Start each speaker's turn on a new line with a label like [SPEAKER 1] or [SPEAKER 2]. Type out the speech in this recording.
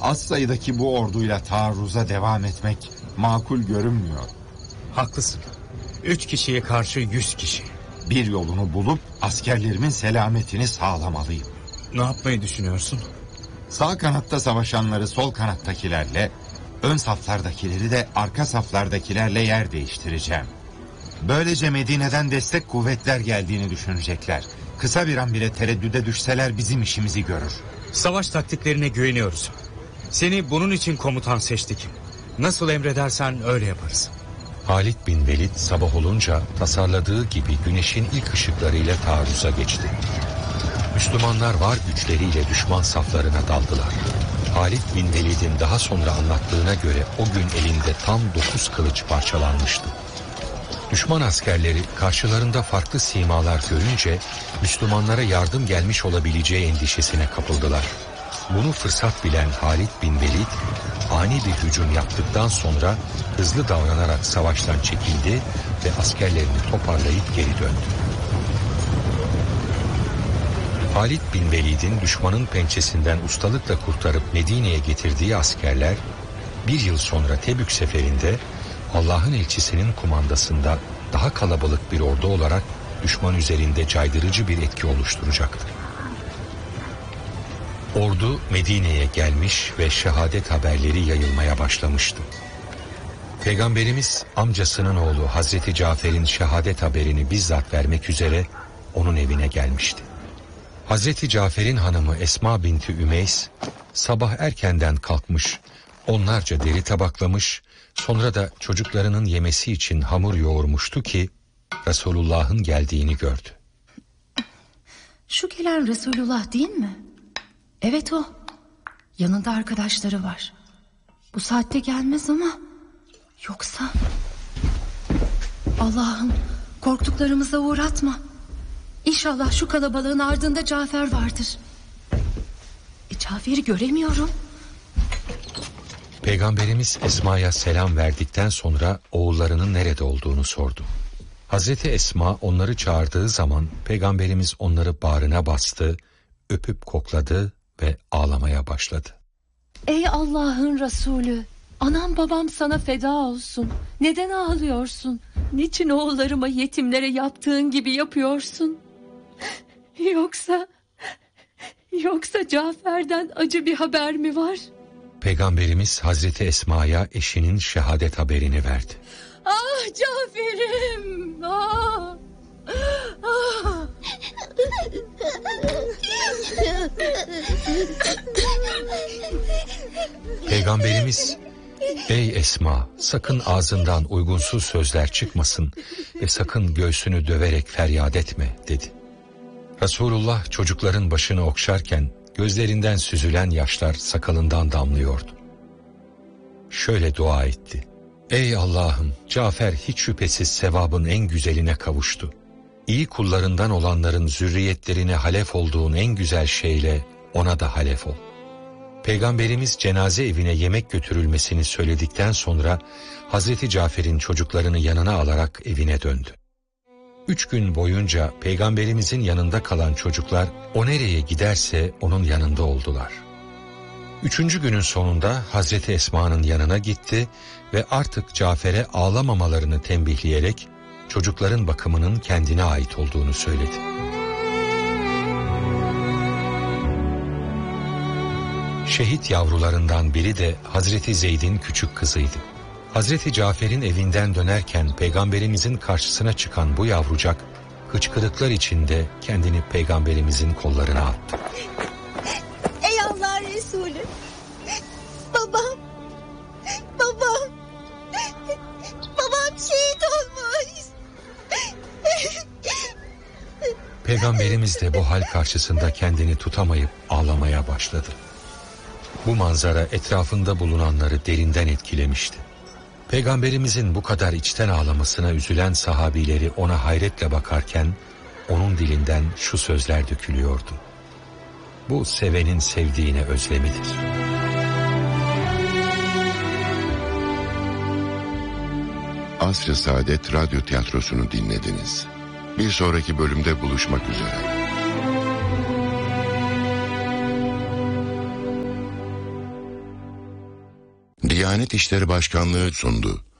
[SPEAKER 1] Az sayıdaki bu orduyla taarruza devam etmek makul görünmüyor.
[SPEAKER 2] Haklısın. 3 kişiye karşı 100 kişi.
[SPEAKER 1] Bir yolunu bulup askerlerimin selametini sağlamalıyım.
[SPEAKER 2] Ne yapmayı düşünüyorsun?
[SPEAKER 1] Sağ kanatta savaşanları sol kanattakilerle, ön saflardakileri de arka saflardakilerle yer değiştireceğim. Böylece Medine'den destek kuvvetler geldiğini düşünecekler. Kısa bir an bile tereddüde düşseler bizim işimizi görür.
[SPEAKER 2] Savaş taktiklerine güveniyoruz. Seni bunun için komutan seçtik. Nasıl emredersen öyle yaparız.
[SPEAKER 3] Halid bin Velid sabah olunca tasarladığı gibi güneşin ilk ışıklarıyla taarruza geçti. Müslümanlar var güçleriyle düşman saflarına daldılar. Halid bin Velid'in daha sonra anlattığına göre o gün elinde tam 9 kılıç parçalanmıştı. Düşman askerleri karşılarında farklı simalar görünce Müslümanlara yardım gelmiş olabileceği endişesine kapıldılar. Bunu fırsat bilen Halid bin Velid ani bir hücum yaptıktan sonra hızlı davranarak savaştan çekildi ve askerlerini toparlayıp geri döndü. Halid bin Velid'in düşmanın pençesinden ustalıkla kurtarıp Medine'ye getirdiği askerler bir yıl sonra Tebük seferinde Allah'ın elçisinin kumandasında daha kalabalık bir ordu olarak düşman üzerinde caydırıcı bir etki oluşturacaktı. Ordu Medine'ye gelmiş ve şehadet haberleri yayılmaya başlamıştı. Peygamberimiz amcasının oğlu Hazreti Cafer'in şehadet haberini bizzat vermek üzere onun evine gelmişti. Hazreti Cafer'in hanımı Esma binti Ümeys sabah erkenden kalkmış, onlarca deri tabaklamış, sonra da çocuklarının yemesi için hamur yoğurmuştu ki Resulullah'ın geldiğini gördü.
[SPEAKER 4] Şu gelen Resulullah değil mi? Evet o. Yanında arkadaşları var. Bu saatte gelmez ama yoksa... Allah'ım korktuklarımıza uğratma. İnşallah şu kalabalığın ardında Cafer vardır. Cafer'i göremiyorum.
[SPEAKER 3] Peygamberimiz Esma'ya selam verdikten sonra oğullarının nerede olduğunu sordu. Hazreti Esma onları çağırdığı zaman Peygamberimiz onları bağrına bastı, öpüp kokladı ve ağlamaya başladı.
[SPEAKER 5] Ey Allah'ın Resulü, anam babam sana feda olsun. Neden ağlıyorsun? Niçin oğullarıma yetimlere yaptığın gibi yapıyorsun? Yoksa Cafer'den acı bir haber mi var?
[SPEAKER 3] Peygamberimiz Hazreti Esma'ya eşinin şehadet haberini verdi.
[SPEAKER 5] Ah Cafer'im! Ah! Ah!
[SPEAKER 3] Peygamberimiz, ey Esma, sakın ağzından uygunsuz sözler çıkmasın ve sakın göğsünü döverek feryat etme dedi. Resulullah çocukların başını okşarken gözlerinden süzülen yaşlar sakalından damlıyordu. Şöyle dua etti. Ey Allah'ım, Cafer hiç şüphesiz sevabın en güzeline kavuştu. İyi kullarından olanların zürriyetlerine halef olduğun en güzel şeyle ona da halef ol. Peygamberimiz cenaze evine yemek götürülmesini söyledikten sonra Hazreti Cafer'in çocuklarını yanına alarak evine döndü. 3 gün boyunca Peygamberimizin yanında kalan çocuklar o nereye giderse onun yanında oldular. 3. günün sonunda Hazreti Esma'nın yanına gitti ve artık Cafer'e ağlamamalarını tembihleyerek çocukların bakımının kendine ait olduğunu söyledi. Şehit yavrularından biri de Hazreti Zeyd'in küçük kızıydı. Hazreti Cafer'in evinden dönerken Peygamberimizin karşısına çıkan bu yavrucak hıçkırıklar içinde kendini Peygamberimizin kollarına attı.
[SPEAKER 6] Ey Allah Resulü! Babam! Babam şehit olmuş!
[SPEAKER 3] Peygamberimiz de bu hal karşısında kendini tutamayıp ağlamaya başladı. Bu manzara etrafında bulunanları derinden etkilemişti. Peygamberimizin bu kadar içten ağlamasına üzülen sahabileri ona hayretle bakarken onun dilinden şu sözler dökülüyordu. Bu sevenin sevdiğine özlemidir.
[SPEAKER 7] Asr-ı Saadet Radyo Tiyatrosu'nu dinlediniz. Bir sonraki bölümde buluşmak üzere. Diyanet İşleri Başkanlığı sundu.